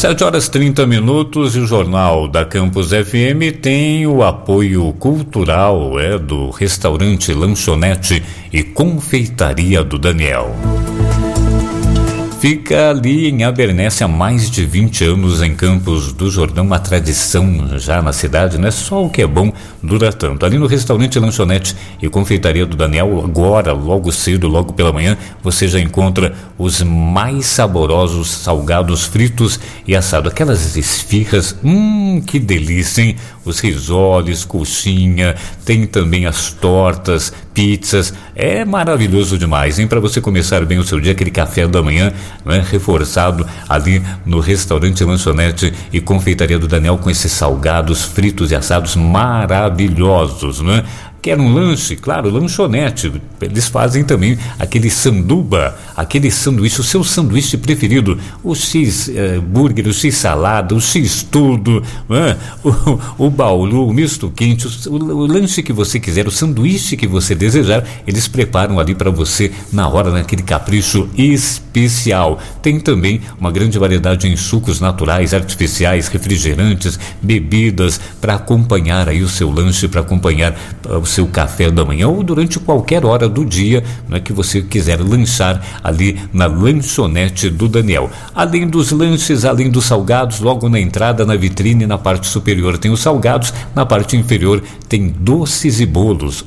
7 horas 30 minutos e o Jornal da Campus FM tem o apoio cultural do restaurante, lanchonete e confeitaria do Daniel. Fica ali em Abernéssia há mais de 20 anos, em Campos do Jordão, uma tradição já na cidade, não é só o que é bom dura tanto. Ali no restaurante, lanchonete e confeitaria do Daniel, agora, logo cedo, logo pela manhã, você já encontra os mais saborosos salgados fritos e assados. Aquelas esfirras, que delícia, hein? Os risoles, coxinha, tem também as tortas, pizzas, é maravilhoso demais, hein? Para você começar bem o seu dia, aquele café da manhã, né, reforçado ali no restaurante, lanchonete e confeitaria do Daniel, com esses salgados fritos e assados maravilhosos, né? Quer um lanche? Claro, lanchonete. Eles fazem também aquele sanduba, aquele sanduíche, o seu sanduíche preferido, o X-burger, o X-salada, o X-tudo, né? o baulu, o misto quente, o lanche que você quiser, o sanduíche que você desejar, eles preparam ali para você na hora, naquele capricho especial. Tem também uma grande variedade em sucos naturais, artificiais, refrigerantes, bebidas, para acompanhar aí o seu lanche, para acompanhar o seu café da manhã ou durante qualquer hora do dia, né, que você quiser lanchar ali na lanchonete do Daniel. Além dos lanches, além dos salgados, logo na entrada, na vitrine, na parte superior tem os salgados, na parte inferior tem doces e bolos.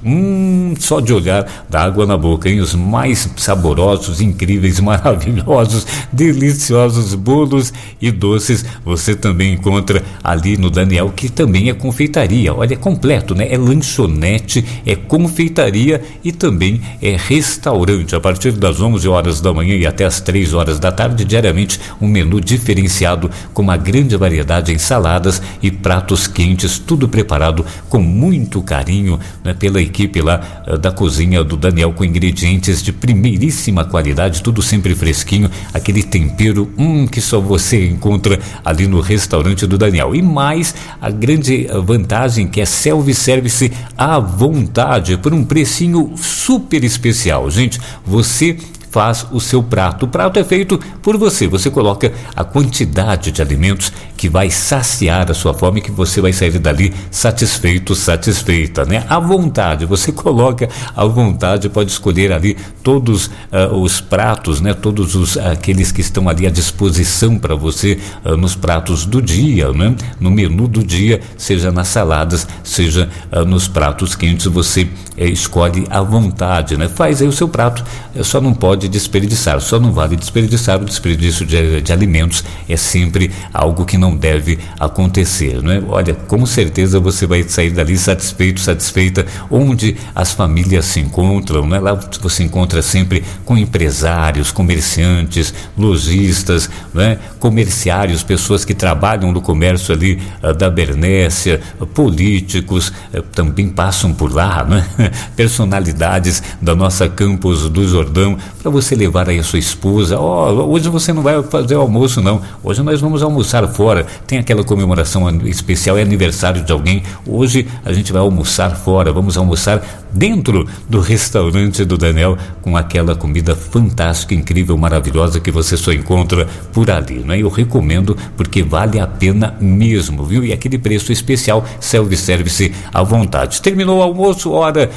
Só de olhar dá água na boca, hein? Os mais saborosos, incríveis, maravilhosos, deliciosos bolos e doces você também encontra ali no Daniel, que também é confeitaria. Olha, é completo, né? É lanchonete, é confeitaria e também é restaurante. A partir das 11 horas da manhã e até as 3 horas da tarde, diariamente, um menu diferenciado com uma grande variedade em saladas e pratos quentes, tudo preparado com muito carinho, né, pela equipe lá da cozinha do Daniel, com ingredientes de primeiríssima qualidade, tudo sempre fresquinho, aquele tempero que só você encontra ali no restaurante do Daniel. E mais, a grande vantagem, que é self-service à vontade, por um precinho super especial. Gente, você faz o seu prato. O prato é feito por você. Você coloca a quantidade de alimentos que vai saciar a sua fome, que você vai sair dali satisfeito, satisfeita, né? À vontade. Você coloca à vontade, pode escolher ali todos os pratos, né? Todos aqueles que estão ali à disposição para você nos pratos do dia, né? No menu do dia, seja nas saladas, seja nos pratos quentes, você escolhe à vontade, né? Faz aí o seu prato, só não pode desperdiçar, só não vale desperdiçar. O desperdício de alimentos é sempre algo que não deve acontecer, né? Olha, com certeza você vai sair dali satisfeito, satisfeita, onde as famílias se encontram, né? Lá você encontra sempre com empresários, comerciantes, lojistas, né? Comerciários, pessoas que trabalham no comércio ali da Abernéssia, políticos também passam por lá, né? Personalidades da nossa Campos do Jordão, para você levar aí a sua esposa. Hoje você não vai fazer o almoço, não. Hoje nós vamos almoçar fora. Tem aquela comemoração especial, é aniversário de alguém. Hoje a gente vai almoçar fora. Vamos almoçar dentro do restaurante do Daniel, com aquela comida fantástica, incrível, maravilhosa, que você só encontra por ali, né? Eu recomendo, porque vale a pena mesmo, viu? E aquele preço especial, self-service à vontade. Terminou o almoço, hora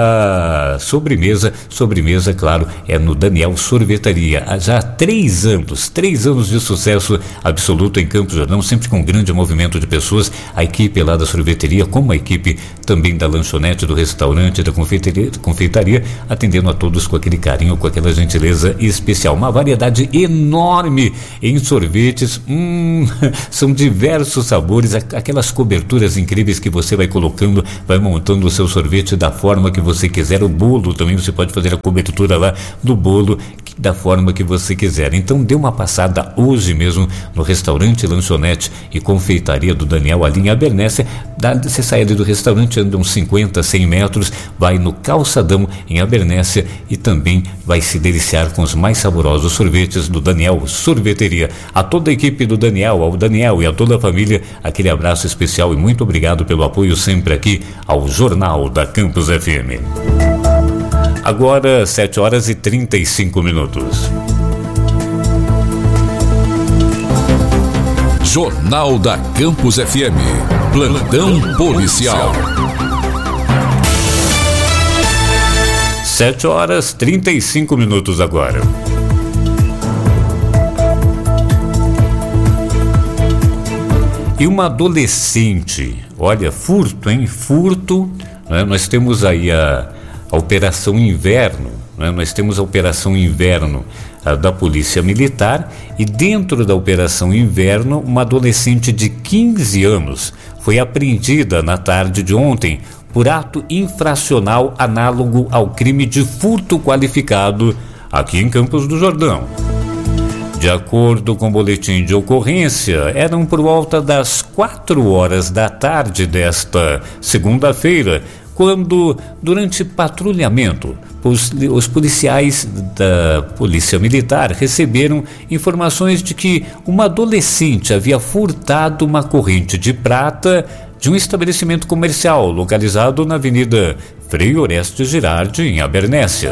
da sobremesa. Sobremesa, claro, é no Daniel Sorveteria. Há já 3 anos de sucesso absoluto em Campos do Jordão, sempre com grande movimento de pessoas. A equipe lá da sorveteria, como a equipe também da lanchonete, do restaurante, da confeitaria, atendendo a todos com aquele carinho, com aquela gentileza especial. Uma variedade enorme em sorvetes, são diversos sabores, aquelas coberturas incríveis que você vai colocando, vai montando o seu sorvete da forma que você quiser. O bolo também, você pode fazer a cobertura lá do bolo da forma que você quiser. Então dê uma passada hoje mesmo no restaurante, lanchonete e confeitaria do Daniel, ali em Abernéssia. Você sai ali do restaurante, anda uns 50, 100 metros, vai no calçadão em Abernéssia e também vai se deliciar com os mais saborosos sorvetes do Daniel Sorveteria. A toda a equipe do Daniel, ao Daniel e a toda a família, aquele abraço especial e muito obrigado pelo apoio sempre aqui ao Jornal da Campus FM. Agora 7 horas e 35 minutos. Jornal da Campus FM. Plantão policial. 7h35 agora. E uma adolescente, olha, furto, hein? Furto, né? Nós temos aí a Operação Inverno, né? Nós temos a Operação Inverno da Polícia Militar, e dentro da Operação Inverno, uma adolescente de 15 anos foi apreendida na tarde de ontem por ato infracional análogo ao crime de furto qualificado aqui em Campos do Jordão. De acordo com o boletim de ocorrência, eram por volta das 4h da tarde desta segunda-feira, quando, durante patrulhamento, os policiais da Polícia Militar receberam informações de que uma adolescente havia furtado uma corrente de prata de um estabelecimento comercial localizado na Avenida Frei Orestes Girardi, em Abernéssia.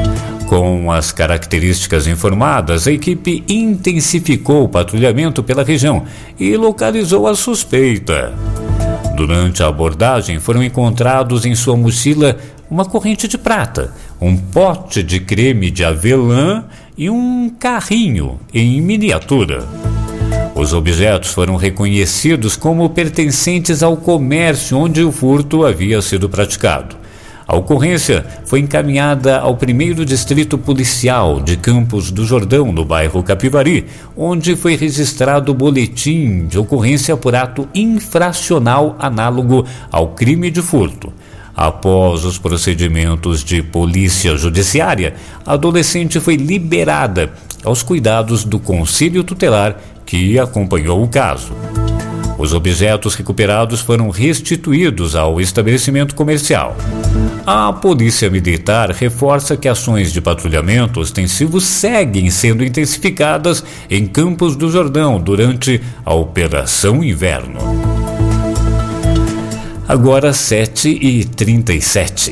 Com as características informadas, a equipe intensificou o patrulhamento pela região e localizou a suspeita. Durante a abordagem, foram encontrados em sua mochila uma corrente de prata, um pote de creme de avelã e um carrinho em miniatura. Os objetos foram reconhecidos como pertencentes ao comércio onde o furto havia sido praticado. A ocorrência foi encaminhada ao 1º Distrito Policial de Campos do Jordão, no bairro Capivari, onde foi registrado o boletim de ocorrência por ato infracional análogo ao crime de furto. Após os procedimentos de polícia judiciária, a adolescente foi liberada aos cuidados do Conselho Tutelar, que acompanhou o caso. Os objetos recuperados foram restituídos ao estabelecimento comercial. A Polícia Militar reforça que ações de patrulhamento ostensivo seguem sendo intensificadas em Campos do Jordão durante a Operação Inverno. Agora 7h37.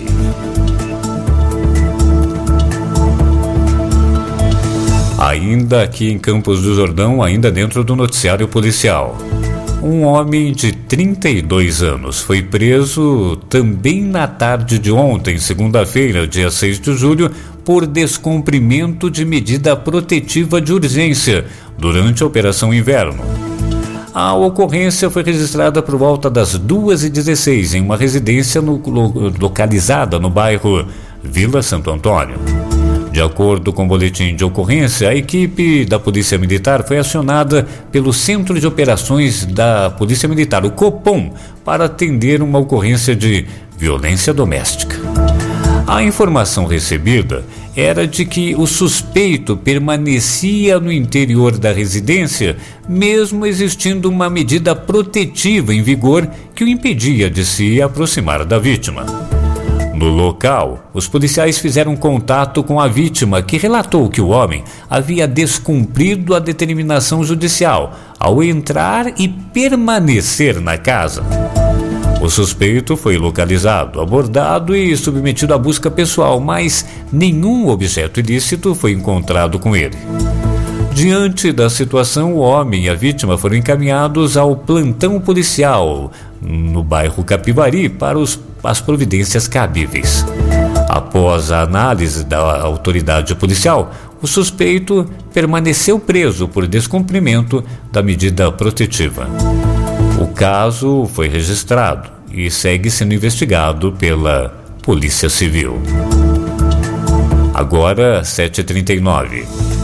Ainda aqui em Campos do Jordão, ainda dentro do noticiário policial. Um homem de 32 anos foi preso também na tarde de ontem, segunda-feira, dia 6 de julho, por descumprimento de medida protetiva de urgência durante a Operação Inverno. A ocorrência foi registrada por volta das 2h16 em uma residência localizada no bairro Vila Santo Antônio. De acordo com o boletim de ocorrência, a equipe da Polícia Militar foi acionada pelo Centro de Operações da Polícia Militar, o Copom, para atender uma ocorrência de violência doméstica. A informação recebida era de que o suspeito permanecia no interior da residência, mesmo existindo uma medida protetiva em vigor que o impedia de se aproximar da vítima. No local, os policiais fizeram contato com a vítima, que relatou que o homem havia descumprido a determinação judicial ao entrar e permanecer na casa. O suspeito foi localizado, abordado e submetido à busca pessoal, mas nenhum objeto ilícito foi encontrado com ele. Diante da situação, o homem e a vítima foram encaminhados ao plantão policial no bairro Capivari para as providências cabíveis. Após a análise da autoridade policial, o suspeito permaneceu preso por descumprimento da medida protetiva. O caso foi registrado e segue sendo investigado pela Polícia Civil. Agora, 7h39.